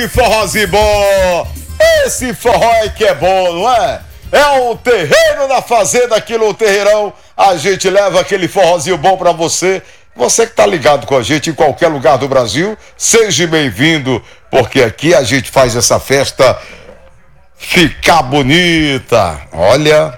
Forrozinho bom, esse forró aí que é bom, não é? É o terreiro da fazenda aqui no terreirão, a gente leva aquele forrozinho bom pra você. Você que tá ligado com a gente em qualquer lugar do Brasil, seja bem-vindo, porque aqui a gente faz essa festa ficar bonita. Olha,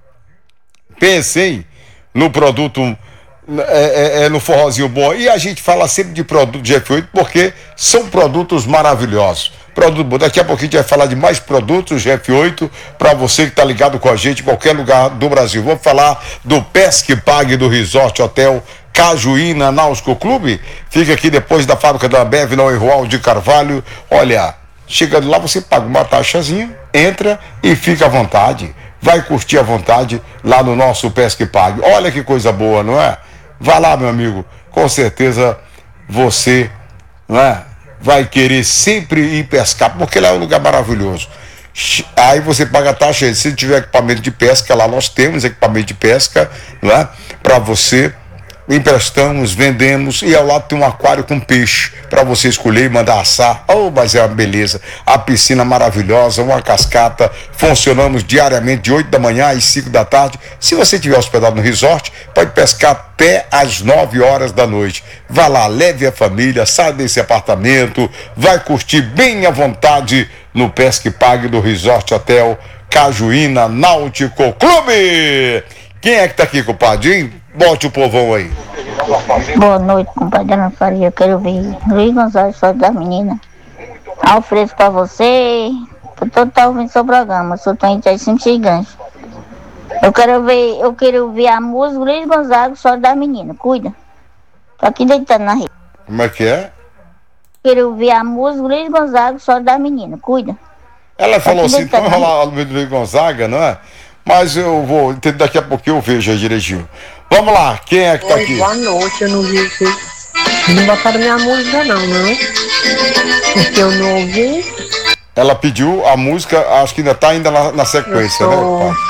pensem no produto, no forrozinho bom. E a gente fala sempre de produto de F8 porque são produtos maravilhosos. Produto bom. Daqui a pouquinho a gente vai falar de mais produtos de F8 para você que está ligado com a gente em qualquer lugar do Brasil. Vamos falar do Pesque Pague do Resort Hotel Cajuína Náutico Clube. Fica aqui depois da fábrica da Ambev, na Enrual de Carvalho. Olha, chegando lá você paga uma taxazinha, entra e fica à vontade. Vai curtir à vontade lá no nosso Pesque Pague. Olha que coisa boa, não é? Vá lá, meu amigo. Com certeza você, não é, vai querer sempre ir pescar, porque lá é um lugar maravilhoso. Aí você paga a taxa. Se tiver equipamento de pesca, lá nós temos equipamento de pesca, não é? Para você. Emprestamos, vendemos, e ao lado tem um aquário com peixe para você escolher e mandar assar. Oh, mas é uma beleza. A piscina maravilhosa, uma cascata. Funcionamos diariamente de 8 da manhã às 5 da tarde. Se você estiver hospedado no resort, pode pescar até às 9 horas da noite. Vá lá, leve a família, sai desse apartamento, vai curtir bem à vontade no Pesque Pague do Resort Hotel Cajuína Náutico Clube. Quem é que tá aqui, compadre? Bote o povão aí. Boa noite, compadre Ana Faria. Eu quero ver Luiz Gonzalez, só da menina. Ofereço pra você, por todo tá ouvindo seu programa. Sou Tony das 5 gigantes. Eu quero ver a música Luiz Gonzaga, só da menina. Cuida. Tô aqui deitando na rede. Como é que é? Quero ver a música Luiz Gonzaga, só da menina. Cuida. Ela falou assim, então vai lá no Luiz Gonzaga, não é? Mas eu vou, daqui a pouco eu vejo aí direitinho. Vamos lá, quem é que tá aqui? Boa noite, eu não vi vocês. Não botaram minha música não, porque eu não ouvi. Ela pediu a música, acho que ainda tá na sequência, né?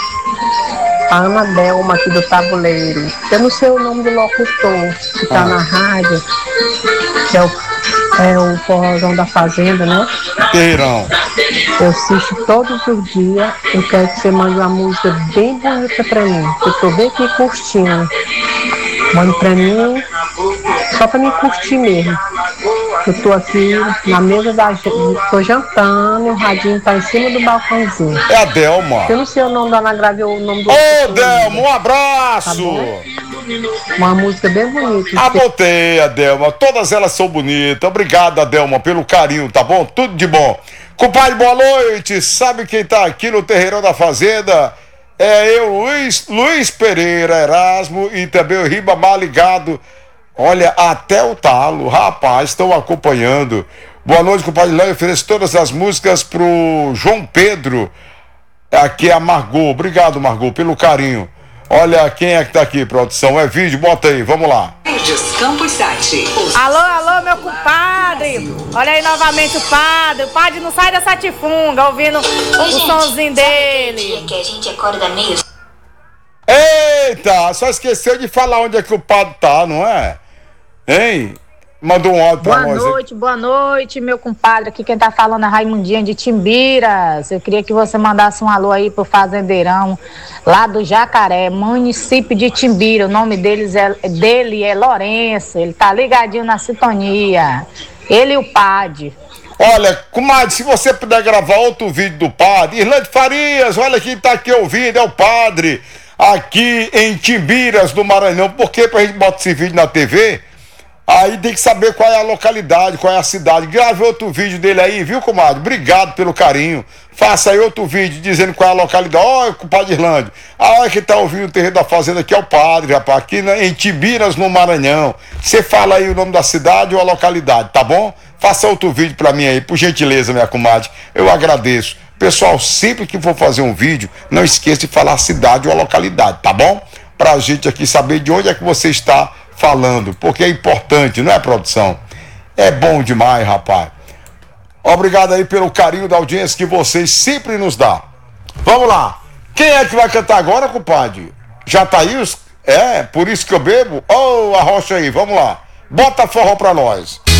A Ana Delma aqui do Tabuleiro. Eu não sei o nome do locutor que tá na rádio, que é o forrozão da fazenda, né? Terreirão. Eu assisto todos os dias. Eu quero que você mande uma música bem bonita pra mim. Eu tô bem aqui curtindo. Mande pra mim, só pra me curtir mesmo. Eu tô aqui na mesa tô jantando, o radinho tá em cima do balcãozinho. É a Delma. Eu não sei o nome da Ana Grave ou o nome do... Ô, Delma, um abraço! Tá, uma música bem bonita. Botei, Adelma. Todas elas são bonitas. Obrigado, Adelma, pelo carinho, tá bom? Tudo de bom. Compadre, boa noite. Sabe quem tá aqui no Terreirão da Fazenda? É eu, Luiz Pereira Erasmo, e também o Ribamar ligado. Olha, até o talo, rapaz, estão acompanhando. Boa noite, compadre Léo. Eu ofereço todas as músicas pro João Pedro. Aqui é a Margot. Obrigado, Margot, pelo carinho. Olha quem é que tá aqui, produção. É vídeo, bota aí, vamos lá. Campos 7. Alô, meu compadre. Olha aí novamente o padre. O padre não sai dessa tifunga, ouvindo o sonzinho dele. Que a gente acorda meio... Eita, só esqueceu de falar onde é que o padre tá, não é? Hein? Mandou um áudio pra nós. Boa noite, meu compadre. Aqui quem tá falando é Raimundinha de Timbiras. Eu queria que você mandasse um alô aí pro fazendeirão lá do Jacaré, município de Timbira. O nome dele é Lourenço. Ele tá ligadinho na sintonia. Ele e o padre. Olha, comadre, se você puder gravar outro vídeo do padre, Irlande Farias, olha quem tá aqui ouvindo, é o padre, aqui em Timbiras, do Maranhão. Porque pra gente botar esse vídeo na TV... Aí tem que saber qual é a localidade, qual é a cidade. Grave outro vídeo dele aí, viu, comadre? Obrigado pelo carinho. Faça aí outro vídeo dizendo qual é a localidade. Ó, compadre Irlande. Olha quem tá ouvindo o Terreiro da Fazenda aqui é o padre, rapaz. Aqui em Timbiras, no Maranhão. Você fala aí o nome da cidade ou a localidade, tá bom? Faça outro vídeo pra mim aí, por gentileza, minha comadre. Eu agradeço. Pessoal, sempre que for fazer um vídeo, não esqueça de falar a cidade ou a localidade, tá bom? Pra gente aqui saber de onde é que você está falando, porque é importante, não é, produção? É bom demais, rapaz. Obrigado aí pelo carinho da audiência que vocês sempre nos dão. Vamos lá. Quem é que vai cantar agora, compadre? Já tá aí? Por isso que eu bebo? Ô, arrocha aí, vamos lá. Bota forró pra nós.